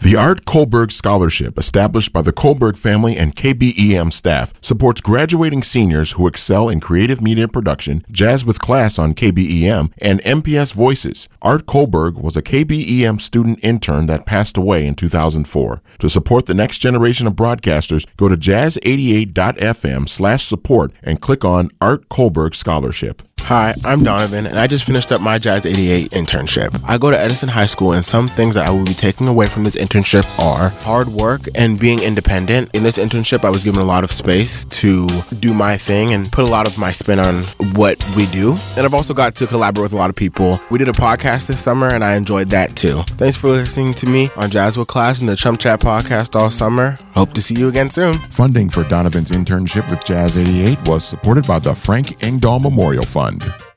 The Art Kohlberg Scholarship, established by the Kohlberg family and KBEM staff, supports graduating seniors who excel in creative media production, Jazz with Class on KBEM, and MPS Voices. Art Kohlberg was a KBEM student intern that passed away in 2004. To support the next generation of broadcasters, go to jazz88.fm/support and click on Art Kohlberg Scholarship. Hi, I'm Donovan, and I just finished up my Jazz 88 internship. I go to Edison High School, and some things that I will be taking away from this internship are hard work and being independent. In this internship, I was given a lot of space to do my thing and put a lot of my spin on what we do. And I've also got to collaborate with a lot of people. We did a podcast this summer, and I enjoyed that too. Thanks for listening to me on Jazz with Class and the Chump Chat podcast all summer. Hope to see you again soon. Funding for Donovan's internship with Jazz 88 was supported by the Frank Engdahl Memorial Fund.